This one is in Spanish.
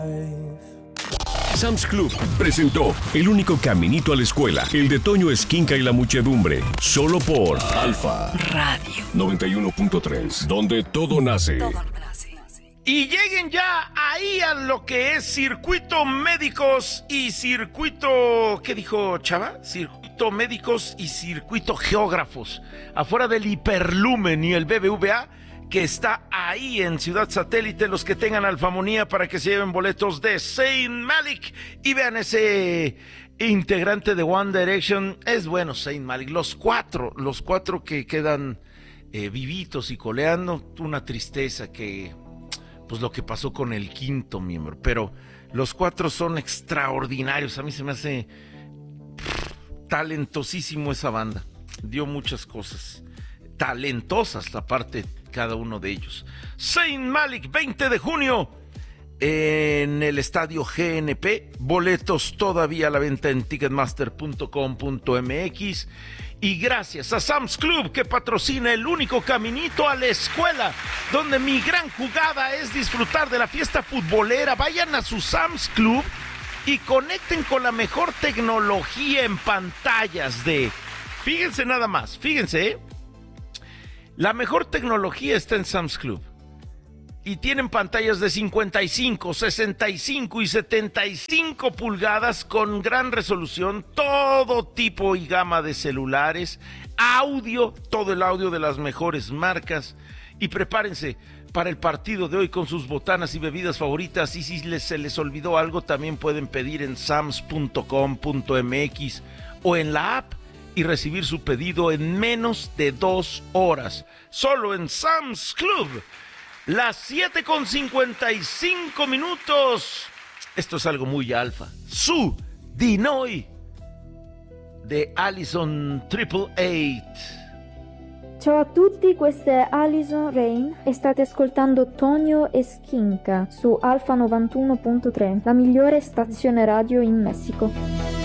Sam's Club presentó El único caminito a la escuela, el de Toño Esquinca y la muchedumbre, solo por Alfa Radio 91.3, donde todo nace. Y lleguen ya ahí a lo que es circuito médicos y circuito... ¿Qué dijo Chava? Circuito médicos y circuito geógrafos. Afuera del Hiperlumen y el BBVA, que está ahí en Ciudad Satélite. Los que tengan alfamonía para que se lleven boletos de Zayn Malik y vean ese integrante de One Direction. Es bueno Zayn Malik. Los cuatro que quedan vivitos y coleando. Una tristeza que... pues lo que pasó con el quinto miembro, pero los cuatro son extraordinarios. A mí se me hace talentosísimo esa banda, dio muchas cosas talentosas aparte cada uno de ellos. Zayn Malik, 20 de junio en el estadio GNP, boletos todavía a la venta en ticketmaster.com.mx. Y gracias a Sam's Club, que patrocina el único caminito a la escuela, donde mi gran jugada es disfrutar de la fiesta futbolera. Vayan a su Sam's Club y conecten con la mejor tecnología en pantallas de... Fíjense nada más, fíjense, la mejor tecnología está en Sam's Club. Y tienen pantallas de 55, 65 y 75 pulgadas con gran resolución, todo tipo y gama de celulares, audio, todo el audio de las mejores marcas. Y prepárense para el partido de hoy con sus botanas y bebidas favoritas. Y si se les olvidó algo, también pueden pedir en sams.com.mx o en la app y recibir su pedido en menos de 2 horas. Solo en Sam's Club. Las 7:55. Esto es algo muy alfa. Su Dinoy de Allison 888. Ciao a tutti, questa è Alison Rain e state ascoltando Tonio Esquinca su Alfa 91.3, la migliore stazione radio in Messico.